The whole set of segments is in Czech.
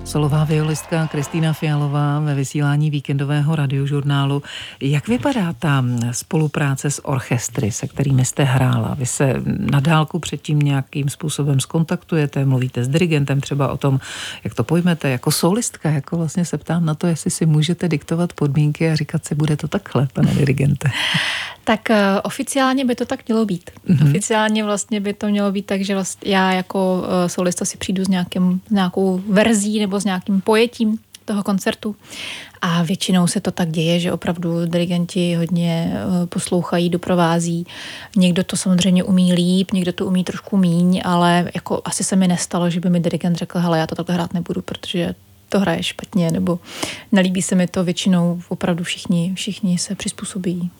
Solová violistka Kristýna Fialová ve vysílání víkendového radiožurnálu. Jak vypadá ta spolupráce s orchestry, se kterými jste hrála? Vy se na dálku předtím nějakým způsobem zkontaktujete, mluvíte s dirigentem třeba o tom, jak to pojmete jako solistka, jako vlastně se ptám na to, jestli si můžete diktovat podmínky a říkat si, bude to takhle, pane dirigente. Tak oficiálně by to tak mělo být. Oficiálně vlastně by to mělo být tak, že vlastně já jako solista si přijdu s nějakou verzí nebo s nějakým pojetím toho koncertu a většinou se to tak děje, že opravdu dirigenti hodně poslouchají, doprovází. Někdo to samozřejmě umí líp, někdo to umí trošku míň, ale jako asi se mi nestalo, že by mi dirigent řekl, hele, já to takhle hrát nebudu, protože to hraje špatně, nebo nelíbí se mi to, většinou opravdu všichni se přizpůsobí.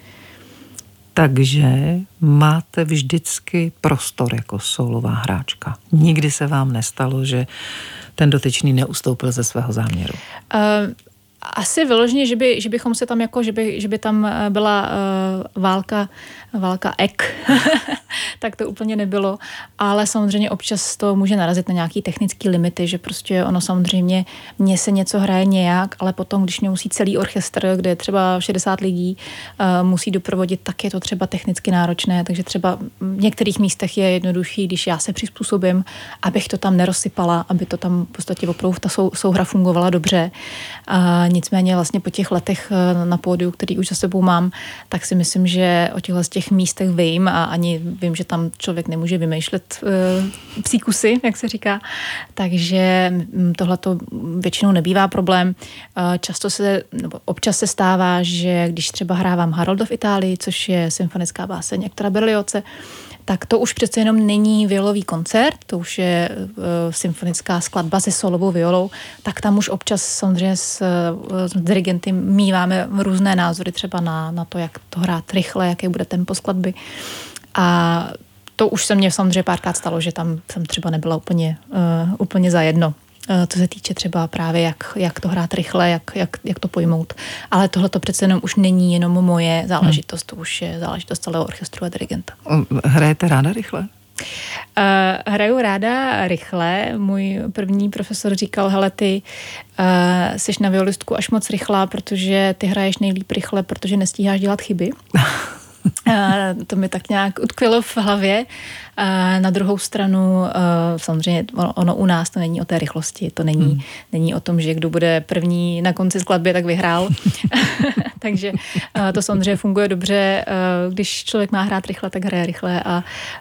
Takže máte vždycky prostor jako sólová hráčka. Nikdy se vám nestalo, že ten dotyčný neustoupil ze svého záměru? Asi vyloženě, že bychom se tam jako, že by tam byla válka ek, tak to úplně nebylo, ale samozřejmě občas to může narazit na nějaký technický limity, že prostě ono samozřejmě mně se něco hraje nějak, ale potom, když mě musí celý orchestr, kde je třeba 60 lidí, musí doprovodit, tak je to třeba technicky náročné, takže třeba v některých místech je jednodušší, když já se přizpůsobím, abych to tam nerozsypala, aby to tam v podstatě opravdu ta souhra fungovala dobře. Nicméně vlastně po těch letech na pódiu, který už za sebou mám, tak si myslím, že o těch místech vím a ani vím, že tam člověk nemůže vymýšlet psí kusy, jak se říká. Takže tohle to většinou nebývá problém. Občas se stává, že když třeba hrávám Haroldo v Itálii, což je symfonická báseň Hectora Berlioze, tak to už přece jenom není violový koncert, to už je symfonická skladba se solovou violou, tak tam už občas samozřejmě s dirigenty míváme různé názory třeba na to, jak to hrát rychle, jaké bude tempo skladby. A to už se mně samozřejmě párkrát stalo, že tam jsem třeba nebyla úplně zajedno. Co se týče třeba právě, jak to hrát rychle, jak to pojmout. Ale tohle to přece jenom už není jenom moje záležitost, to už je záležitost celého orchestru a dirigenta. Hrajete ráda rychle? Hraju ráda rychle. Můj první profesor říkal, hele, ty seš na violistku až moc rychlá, protože ty hraješ nejlíp rychle, protože nestíháš dělat chyby. To mi tak nějak utkvělo v hlavě. Na druhou stranu, samozřejmě ono u nás to není o té rychlosti, to není o tom, že kdo bude první na konci skladby, tak vyhrál. Takže to samozřejmě funguje dobře. Když člověk má hrát rychle, tak hraje rychle a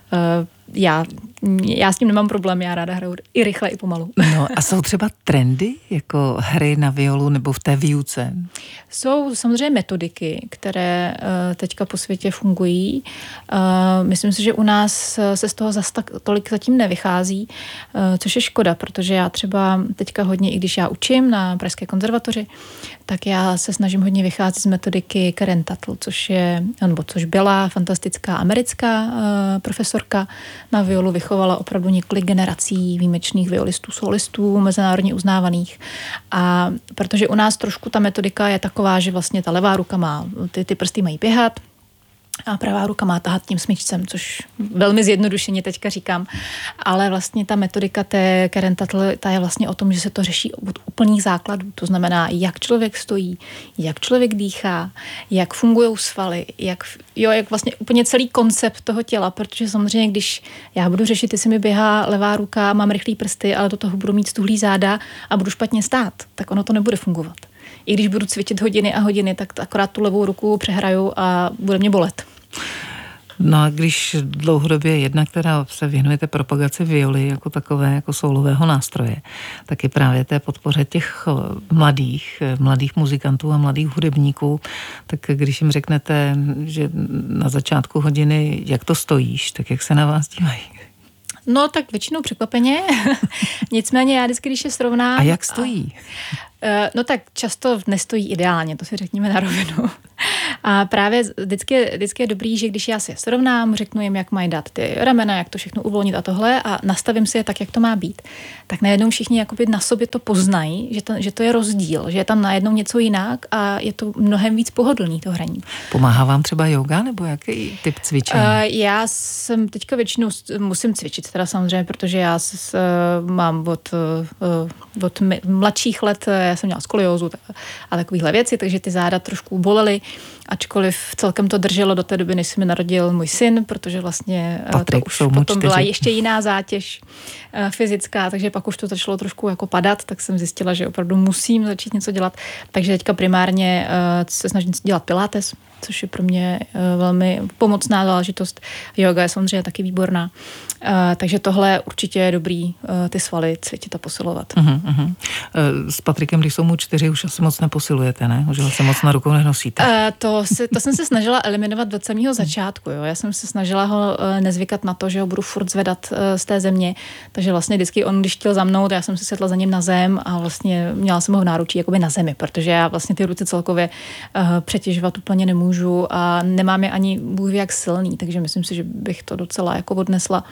já s tím nemám problém, já ráda hraju i rychle, i pomalu. No a jsou třeba trendy jako hry na violu nebo v té výuce? Jsou samozřejmě metodiky, které teďka po světě fungují. Myslím si, že u nás se z toho zas tolik zatím nevychází, což je škoda, protože já třeba teďka hodně, i když já učím na Pražské konzervatoři, tak já se snažím hodně vycházet z metodiky Karen Tuttle, což byla fantastická americká profesorka na violu, vychovala opravdu několik generací výjimečných violistů, solistů, mezinárodně uznávaných. A protože u nás trošku ta metodika je taková, že vlastně ta levá ruka má, ty prsty mají běhat, a pravá ruka má tahat tím smyčcem, což velmi zjednodušeně teďka říkám. Ale vlastně ta metodika té Karen Tuttle, ta je vlastně o tom, že se to řeší od úplných základů. To znamená, jak člověk stojí, jak člověk dýchá, jak fungují svaly, jak vlastně úplně celý koncept toho těla, protože samozřejmě, když já budu řešit, jestli mi běhá levá ruka, mám rychlý prsty, ale do toho budu mít stuhlý záda a budu špatně stát, tak ono to nebude fungovat. I když budu cvičit hodiny a hodiny, tak akorát tu levou ruku přehraju a bude mě bolet. No a když dlouhodobě jedna, která se věnujete propagaci violy jako takové, jako soulového nástroje, tak je právě té podpoře těch mladých muzikantů a mladých hudebníků, tak když jim řeknete, že na začátku hodiny, jak to stojíš, tak jak se na vás dívají? No tak většinou překvapeně, nicméně já vždycky, když je srovnám... A jak stojí? No tak často nestojí ideálně, to si řekněme na rovinu. A právě vždycky je dobrý, že když já si je srovnám, řeknu jim, jak mají dát ty ramena, jak to všechno uvolnit a tohle a nastavím si je tak, jak to má být, tak najednou všichni jakoby na sobě to poznají, že to je rozdíl, že je tam najednou něco jinak a je to mnohem víc pohodlný to hraní. Pomáhá vám třeba yoga nebo jaký typ cvičení? Já jsem teďka většinou musím cvičit, teda samozřejmě, protože já mám od mladších let, já jsem měla skoliózu a takovýhle věci, takže ty záda trošku bolely, ačkoliv celkem to drželo do té doby, než se mi narodil můj syn, protože vlastně Patrik, to už potom byla ještě jiná zátěž fyzická, takže pak už to začalo trošku jako padat, tak jsem zjistila, že opravdu musím začít něco dělat, takže teďka primárně se snažím dělat pilates, což je pro mě velmi pomocná záležitost. Yoga je samozřejmě taky výborná. Takže tohle určitě je dobrý ty svaly cvičit a posilovat. S Patrikem, když jsou mu 4, už asi moc neposilujete, ne? Už ho se moc na rukou nenosíte. To jsem se snažila eliminovat od samého začátku. Jo. Já jsem se snažila ho nezvykat na to, že ho budu furt zvedat z té země. Takže vlastně vždycky on, když chtěl za mnou, já jsem si sedla za ním na zem a vlastně měla jsem ho v náručí jakoby na zemi, protože já vlastně ty ruce celkově přetěžovat úplně nemůžu a nemám je ani bůh ví jak silný, takže myslím si, že bych to docela jako odnesla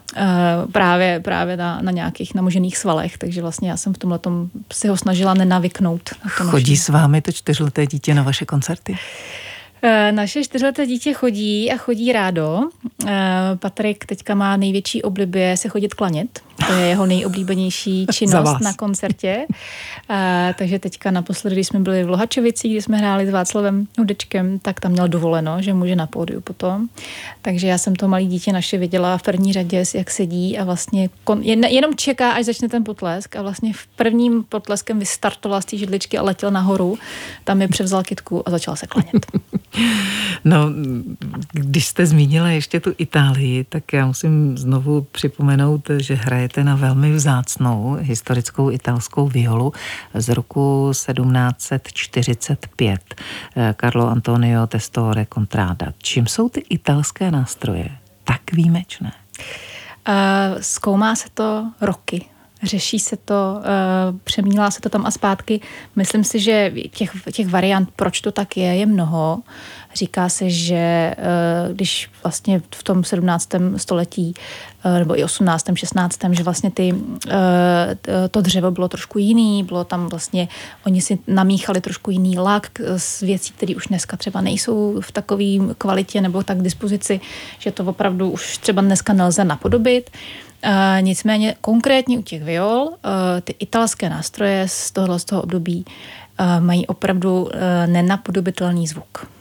právě na nějakých namožených svalech, takže vlastně já jsem v tomhletom si ho snažila nenavyknout. Chodí s vámi to 4leté dítě na vaše koncerty? Naše 4leté dítě chodí a chodí rádo. Patrik teďka má největší oblibě se chodit klanět. To je jeho nejoblíbenější činnost na koncertě. Takže teďka naposledy, když jsme byli v Lohačovicích, kdy jsme hráli s Václavem Hudečkem, tak tam měl dovoleno, že může na pódiu potom. Takže já jsem to malé dítě naše viděla v první řadě, jak sedí a vlastně jenom čeká, až začne ten potlesk a vlastně v prvním potleskem vystartoval z té židličky a letěl nahoru. Tam je převzal kytku a začal se klanět. No, když jste zmínila ještě tu Itálii, tak já musím znovu připomenout, že hrajete na velmi vzácnou historickou italskou violu z roku 1745. Carlo Antonio Testore Contrada. Čím jsou ty italské nástroje tak výjimečné? Zkoumá se to roky. Řeší se to, přemílá se to tam a zpátky. Myslím si, že těch variant, proč to tak je mnoho. Říká se, že když vlastně v tom 17. století nebo i 18., 16., že vlastně to dřevo bylo trošku jiný, bylo tam vlastně, oni si namíchali trošku jiný lak z věcí, které už dneska třeba nejsou v takové kvalitě nebo tak k dispozici, že to opravdu už třeba dneska nelze napodobit. Nicméně konkrétně u těch viol ty italské nástroje z toho období mají opravdu nenapodobitelný zvuk.